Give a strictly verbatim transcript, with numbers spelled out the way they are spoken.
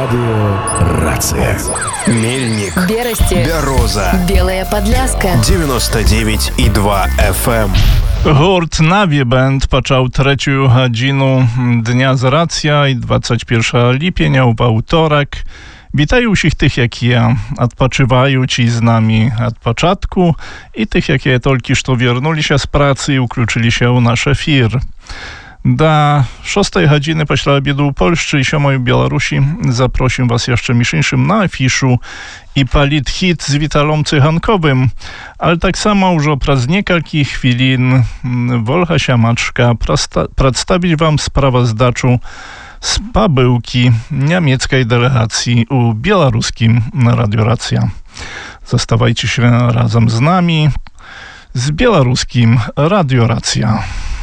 Радио Рация. Мельник. Берасти. Бяроза. Белая Подляска. девяносто девять и два эф эм. Гурт Navy Band почав третю годину Dnia z Racja i двадцять першого липня у паўторак. Witają wszystkich tych, jak ja, odpoczywają ci z nami od początku i tych, jakie tylko że wernuli się z pracy i ukluczyli się u nasz efir. Do szóstej godziny po obiedu w Polsce i siódmej w Białorusi zaproszę was jeszcze miesięcznym na afiszu i palit hit z Witalom Cychankowym, ale tak samo już przez kilka chwilin Wolcha Siamaczka przedstawić wam sprawozdaczu z pobyłki niemieckiej delegacji u białoruskim Radio Racja. Zostawajcie się razem z nami z białoruskim Radio Racja.